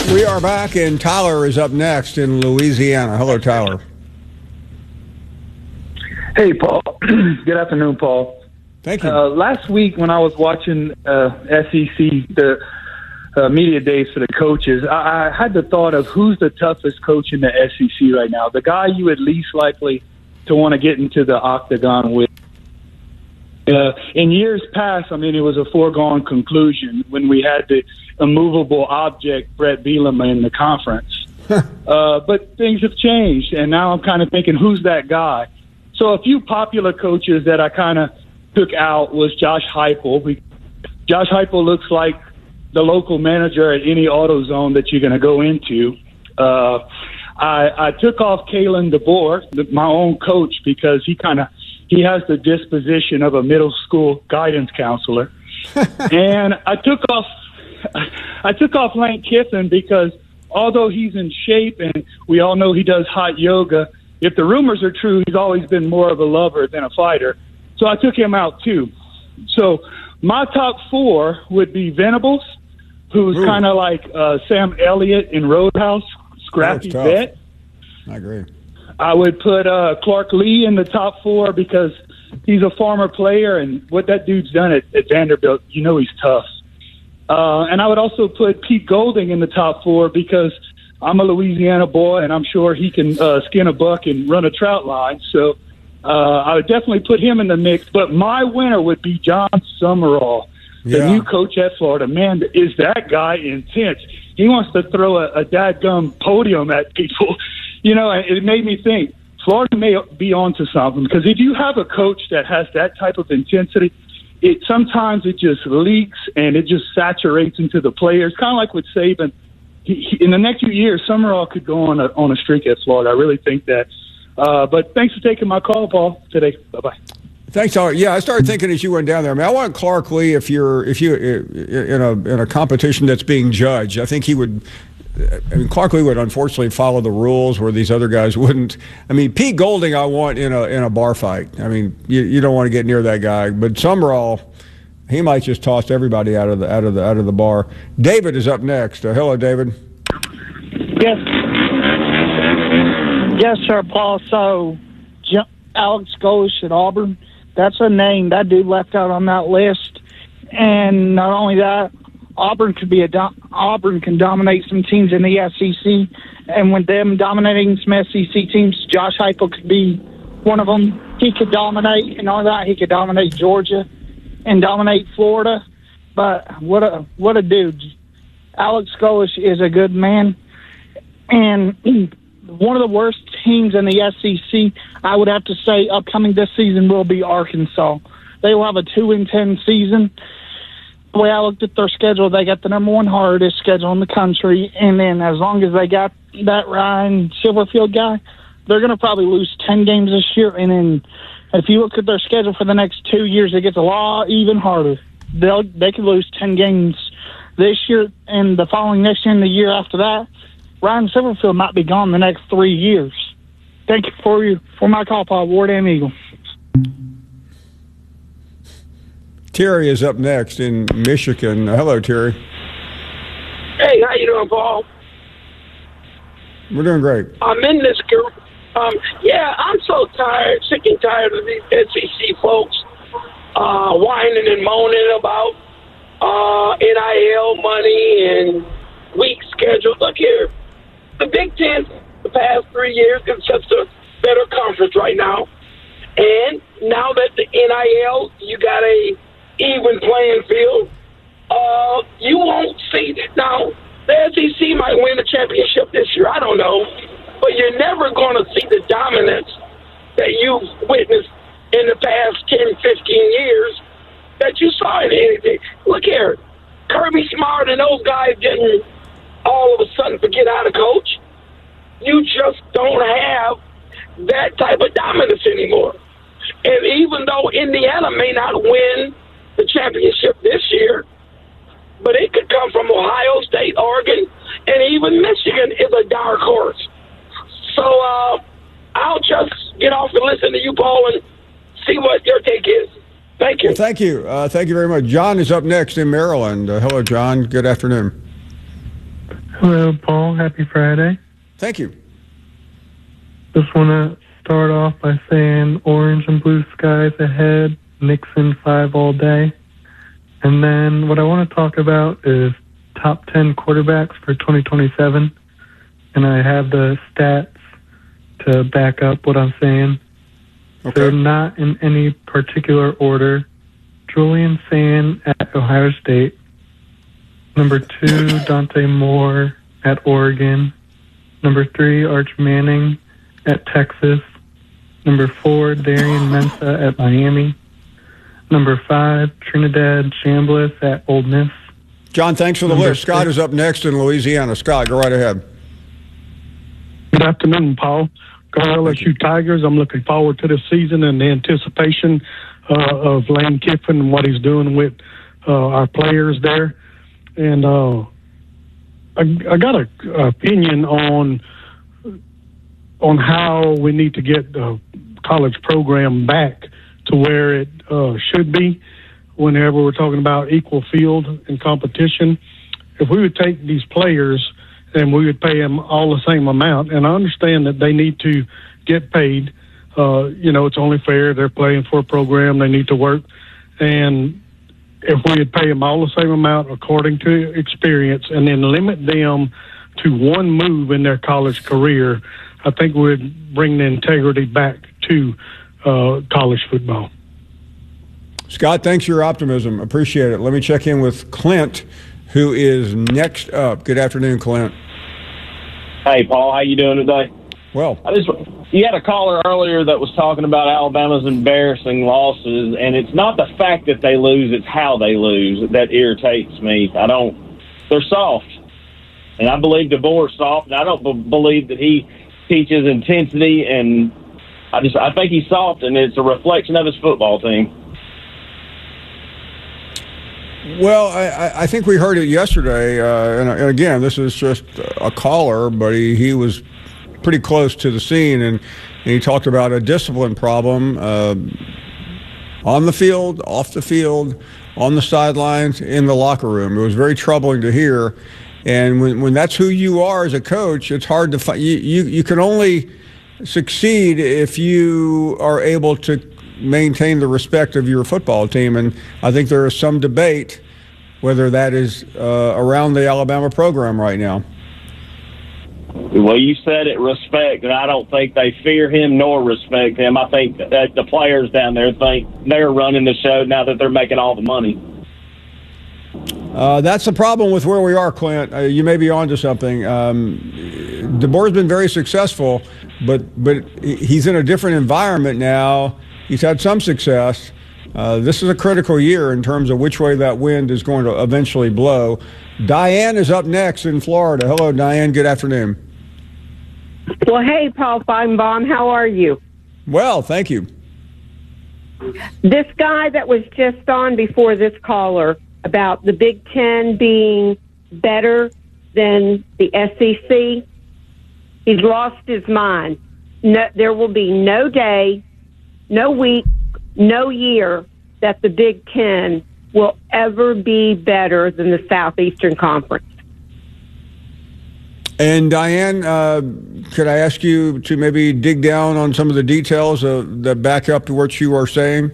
We are back, and Tyler is up next in Louisiana. Hello, Tyler. Hey, Paul. Good afternoon, Paul. Thank you. Last week when I was watching SEC, the media days for the coaches, I had the thought of who's the toughest coach in the SEC right now, the guy you would least likely to want to get into the octagon with. In years past, I mean, it was a foregone conclusion when we had the immovable object, Brett Bielema, in the conference. But things have changed, and now I'm kind of thinking, who's that guy? So a few popular coaches that I kind of took out was Josh Heupel. Josh Heupel looks like the local manager at any AutoZone that you're going to go into. I took off Kalen DeBoer, my own coach, because he has the disposition of a middle school guidance counselor. And I took off Lane Kiffin because although he's in shape and we all know he does hot yoga, if the rumors are true, he's always been more of a lover than a fighter. So I took him out too. So my top four would be Venables, who's kind of like Sam Elliott in Roadhouse, scrappy vet. I agree. I would put Clark Lee in the top four because he's a former player, and what that dude's done at Vanderbilt, you know he's tough. And I would also put Pete Golding in the top four because I'm a Louisiana boy, and I'm sure he can skin a buck and run a trout line. So I would definitely put him in the mix. But my winner would be John Summerall, the new coach at Florida. Man, is that guy intense. He wants to throw a dadgum podium at people. You know, it made me think Florida may be onto something, because if you have a coach that has that type of intensity, sometimes it just leaks and it just saturates into the players. Kind of like with Saban. In the next few years, Summerall could go on a streak at Florida. I really think that. But thanks for taking my call, Paul, today. Bye-bye. Thanks, Tyler. Yeah, I started thinking as you went down there. I mean, I want Clark Lee if you in a competition that's being judged. I think he would. I mean, Clark Lee would unfortunately follow the rules where these other guys wouldn't. I mean, Pete Golding, I want in a bar fight. I mean, you don't want to get near that guy. But Summerall, he might just toss everybody out of the bar. David is up next. Hello, David. Yes, sir, Paul. So, Alex Golesh at Auburn, that's a name that dude left out on that list. And not only that, Auburn can dominate some teams in the SEC, and with them dominating some SEC teams, Josh Heupel could be one of them. He could dominate, and all that. He could dominate Georgia and dominate Florida. But what a dude! Alex Golesh is a good man, and one of the worst teams in the SEC, I would have to say, upcoming this season will be Arkansas. They will have a 2-10 season. The way I looked at their schedule, they got the number one hardest schedule in the country, and then as long as they got that Ryan Silverfield guy, they're going to probably lose 10 games this year. And then if you look at their schedule for the next 2 years, it gets a lot even harder. They could lose 10 games this year, and the following next year and the year after that, Ryan Silverfield might be gone the next 3 years. Thank you for my call, Paul. Ward M. Eagle. Terry is up next in Michigan. Hello, Terry. Hey, how you doing, Paul? We're doing great. I'm in this group. I'm so sick and tired of these SEC folks whining and moaning about NIL money and weak schedule. Look here, the Big Ten the past 3 years is just a better conference right now. And now that the NIL, you got a even playing field, you won't see that. Now, the SEC might win the championship this year. I don't know. But you're never going to see the dominance that you've witnessed in the past 10, 15 years that you saw in anything. Look here. Kirby Smart and those guys didn't all of a sudden forget how to coach. You just don't have that type of dominance anymore. And even though Indiana may not win the championship this year, but it could come from Ohio State, Oregon, and even Michigan is a dark horse. So I'll just get off and listen to you, Paul, and see what your take is. Thank you. Well, thank you. Thank you very much. John is up next in Maryland. Hello, John. Good afternoon. Hello, Paul. Happy Friday. Thank you. Just want to start off by saying orange and blue skies ahead, Nixon 5 all day. And then what I want to talk about is top 10 quarterbacks for 2027. And I have the stats to back up what I'm saying. Okay. They're not in any particular order. Julian Sand at Ohio State. Number 2, Dante Moore at Oregon. Number 3, Arch Manning at Texas. Number 4, Darian Mensah at Miami. Number 5, Trinidad Chambliss at Ole Miss. John, thanks for the list. Scott is up next in Louisiana. Scott, go right ahead. Good afternoon, Paul. Go LSU Tigers. I'm looking forward to the season and the anticipation of Lane Kiffin and what he's doing with our players there. And I got an opinion on how we need to get the college program back to where it should be whenever we're talking about equal field and competition. If we would take these players and we would pay them all the same amount, and I understand that they need to get paid. It's only fair. They're playing for a program. They need to work. And if we would pay them all the same amount according to experience and then limit them to one move in their college career, I think we'd bring the integrity back to college football. Scott, thanks for your optimism. Appreciate it. Let me check in with Clint, who is next up. Good afternoon, Clint. Hey, Paul. How you doing today? Well, you had a caller earlier that was talking about Alabama's embarrassing losses, and it's not the fact that they lose, it's how they lose that irritates me. They're soft. And I believe DeBoer is soft, and I don't believe that he teaches intensity, and I think he's soft, and it's a reflection of his football team. Well, I think we heard it yesterday, and again, this is just a caller, but he was pretty close to the scene, and he talked about a discipline problem on the field, off the field, on the sidelines, in the locker room. It was very troubling to hear, and when that's who you are as a coach, it's hard to find. You can only succeed if you are able to maintain the respect of your football team, and I think there is some debate whether that is around the Alabama program right now. Well, you said it, respect, and I don't think they fear him nor respect him. I think that the players down there think they're running the show now that they're making all the money. That's the problem with where we are, Clint. You may be onto something. DeBoer's been very successful, but he's in a different environment now. He's had some success. This is a critical year in terms of which way that wind is going to eventually blow. Diane is up next in Florida. Hello, Diane. Good afternoon. Well, hey, Paul Feinbaum. How are you? Well, thank you. This guy that was just on before this caller about the Big Ten being better than the SEC, he's lost his mind. No, there will be no day, no week, no year that the Big Ten will ever be better than the Southeastern Conference. And Diane, could I ask you to maybe dig down on some of the details that back up to what you are saying?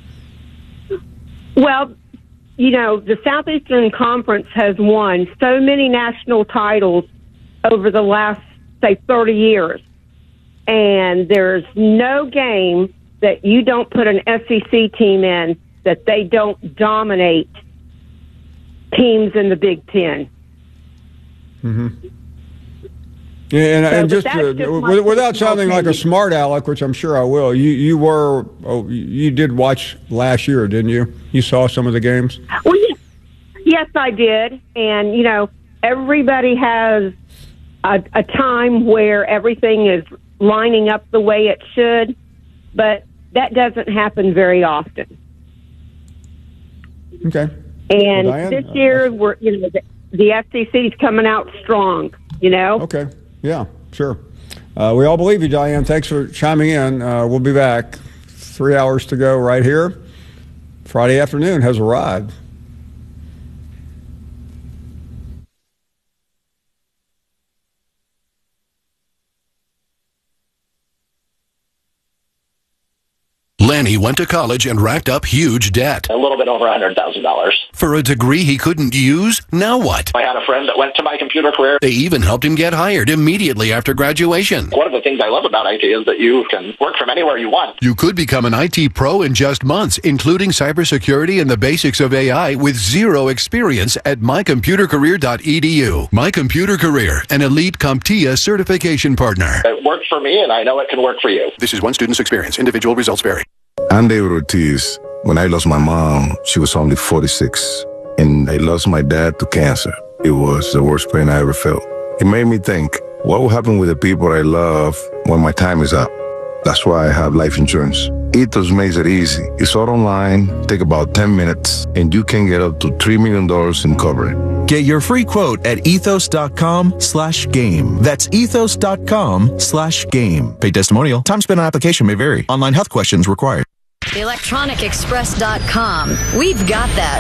Well, the Southeastern Conference has won so many national titles over the last, say, 30 years. And there's no game that you don't put an SEC team in that they don't dominate teams in the Big Ten. Mm-hmm. Yeah, and just without sounding like a smart aleck, which I'm sure I will, you did watch last year, didn't you? You saw some of the games? Well, yes, I did. And, everybody has a time where everything is lining up the way it should, but that doesn't happen very often. Okay. And well, Diane, this year, the SEC is coming out strong, Okay. Yeah, sure. We all believe you, Diane. Thanks for chiming in. We'll be back. 3 hours to go right here. Friday afternoon has arrived. Lanny went to college and racked up huge debt. A little bit over $100,000. For a degree he couldn't use? Now what? I had a friend that went to My Computer Career. They even helped him get hired immediately after graduation. One of the things I love about IT is that you can work from anywhere you want. You could become an IT pro in just months, including cybersecurity and the basics of AI with zero experience at mycomputercareer.edu. My Computer Career, an elite CompTIA certification partner. It worked for me, and I know it can work for you. This is one student's experience. Individual results vary. I'm David Ortiz. When I lost my mom, she was only 46, and I lost my dad to cancer. It was the worst pain I ever felt. It made me think, what will happen with the people I love when my time is up? That's why I have life insurance. Ethos makes it easy. It's all online, take about 10 minutes, and you can get up to $3 million in coverage. Get your free quote at ethos.com/game. That's ethos.com/game. Paid testimonial. Time spent on application may vary. Online health questions required. ElectronicExpress.com. We've got that.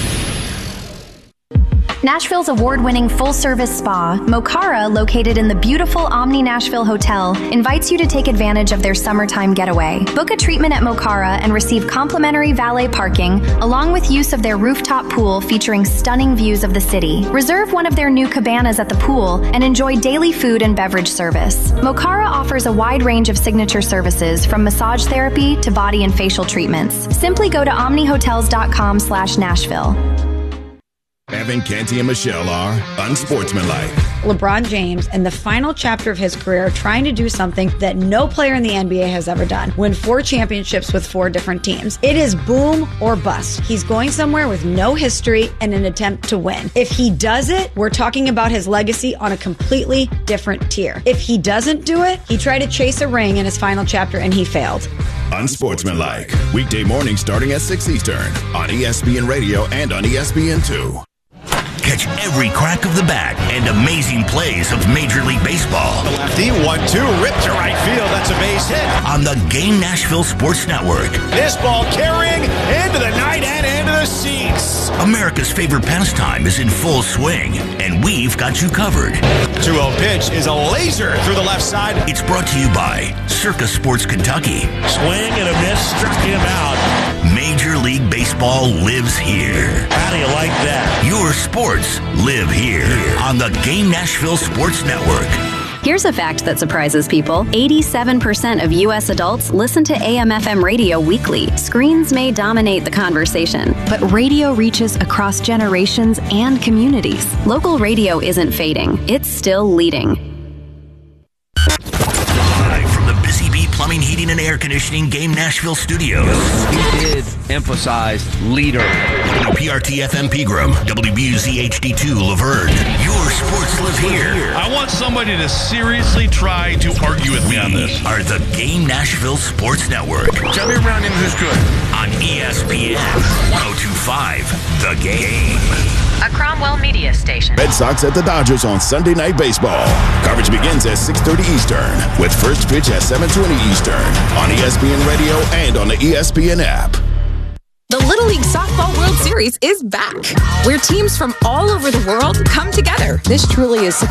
Nashville's award-winning full-service spa, Mokara, located in the beautiful Omni Nashville Hotel, invites you to take advantage of their summertime getaway. Book a treatment at Mokara and receive complimentary valet parking, along with use of their rooftop pool featuring stunning views of the city. Reserve one of their new cabanas at the pool and enjoy daily food and beverage service. Mokara offers a wide range of signature services, from massage therapy to body and facial treatments. Simply go to omnihotels.com/Nashville. Evan, Canty, and Michelle are unsportsmanlike. LeBron James, in the final chapter of his career, trying to do something that no player in the NBA has ever done. Win 4 championships with 4 different teams. It is boom or bust. He's going somewhere with no history and an attempt to win. If he does it, we're talking about his legacy on a completely different tier. If he doesn't do it, he tried to chase a ring in his final chapter and he failed. Unsportsmanlike. Weekday mornings starting at 6 Eastern on ESPN Radio and on ESPN2. Catch every crack of the bat and amazing plays of Major League Baseball. The lefty, 1-2, ripped to right field. That's a base hit. On the Game Nashville Sports Network. This ball carrying into the night and into the seats. America's favorite pastime is in full swing, and we've got you covered. 2-0 pitch is a laser through the left side. It's brought to you by Circa Sports Kentucky. Swing and a miss, struck him out. Major League Baseball lives here. How do you like that? Your sports live here on the Game Nashville Sports Network. Here's a fact that surprises people. 87% of U.S. adults listen to AM/FM radio weekly. Screens may dominate the conversation, but radio reaches across generations and communities. Local radio isn't fading. It's still leading. Live from the Busy Bee Plumbing, Heating, and Air Conditioning Game Nashville Studios. He did emphasize leader. WPRT-FM Pegram, WBUZ-HD2 Laverne. Your sports live here. I want somebody to seriously try to argue with me on this. Are the Game Nashville Sports Network. Tell me around him who's good. On ESPN 102.5, The Game. A Cromwell Media Station. Red Sox at the Dodgers on Sunday Night Baseball. Coverage begins at 6:30 Eastern with first pitch at 7:20 Eastern on ESPN Radio and on the ESPN app. The Little League Softball World Series is back, where teams from all over the world come together. This truly is